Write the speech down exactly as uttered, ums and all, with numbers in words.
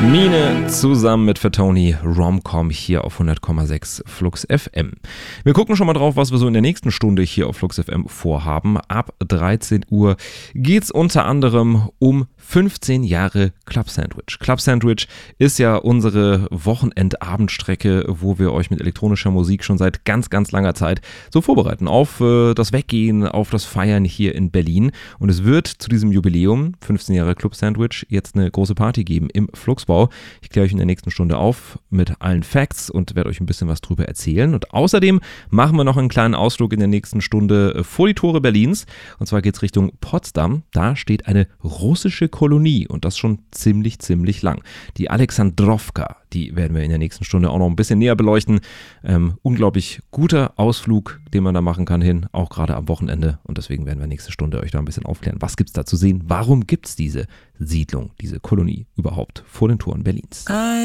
Mine zusammen mit Fatoni Romcom hier auf hundert Komma sechs Flux F M. Wir gucken schon mal drauf, was wir so in der nächsten Stunde hier auf Flux F M vorhaben. Ab dreizehn Uhr geht's unter anderem um fünfzehn Jahre Club Sandwich. Club Sandwich ist ja unsere Wochenendabendstrecke, wo wir euch mit elektronischer Musik schon seit ganz, ganz langer Zeit so vorbereiten auf äh, das Weggehen, auf das Feiern hier in Berlin. Und es wird zu diesem Jubiläum, fünfzehn Jahre Club Sandwich, jetzt eine große Party geben im Fluxbau. Ich kläre euch in der nächsten Stunde auf mit allen Facts und werde euch ein bisschen was drüber erzählen. Und außerdem machen wir noch einen kleinen Ausflug in der nächsten Stunde vor die Tore Berlins. Und zwar geht es Richtung Potsdam. Da steht eine russische Kolonie und das schon ziemlich, ziemlich lang. Die Alexandrowka, die werden wir in der nächsten Stunde auch noch ein bisschen näher beleuchten. Ähm, unglaublich guter Ausflug, den man da machen kann hin, auch gerade am Wochenende. Und deswegen werden wir nächste Stunde euch da ein bisschen aufklären. Was gibt es da zu sehen? Warum gibt es diese Siedlung, diese Kolonie überhaupt vor den Toren Berlins?